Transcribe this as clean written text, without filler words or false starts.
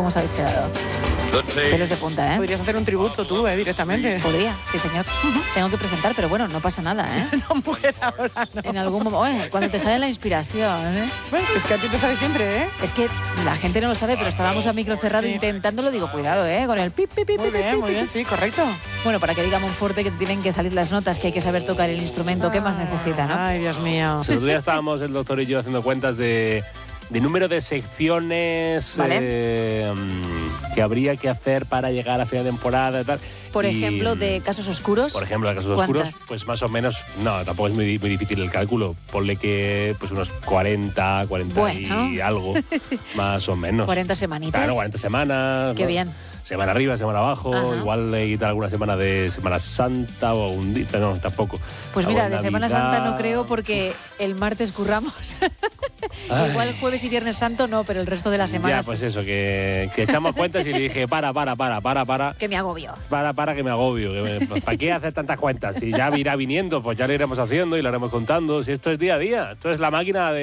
¿Cómo os habéis quedado? Pelos de punta, ¿eh? Podrías hacer un tributo tú, directamente. Podría, sí, señor. Tengo que presentar, pero bueno, no pasa nada, ¿eh? No, mujer, ahora no. En algún momento, cuando te sale la inspiración, ¿eh? Bueno, es que a ti te sale siempre, ¿eh? Es que la gente no lo sabe, pero estábamos a micro cerrado intentándolo. Digo, cuidado, con el pip, pip, pip, Muy bien, pip, muy pip. bien, sí, correcto. Bueno, para que diga Monforte que tienen que salir las notas, que hay que saber tocar el instrumento, ¿qué más necesita, no? Ay, Dios mío. El otro día estábamos el doctor y yo haciendo cuentas de número de secciones que habría que hacer para llegar a final de temporada y tal. Por ejemplo, de Casos Oscuros. Por ejemplo, de Casos ¿cuántas? Oscuros, pues más o menos, no, tampoco es muy difícil el cálculo. Ponle que pues unos 40 bueno. y algo, más o menos. 40 semanitas. Claro, 40 semanas. Qué ¿no? bien. Semana arriba, semana abajo, Ajá. igual le quitar alguna semana de Semana Santa o un día, no, tampoco. Pues mira, de Semana Navidad. Santa no creo porque el martes curramos. Igual jueves y viernes santo no, pero el resto de las semanas. Ya, pues eso, que echamos cuentas y le dije, para. Que me agobio. Para que me agobio. ¿Para qué hacer tantas cuentas? Si ya irá viniendo, pues ya lo iremos haciendo y lo iremos contando. Si esto es día a día, esto es la máquina de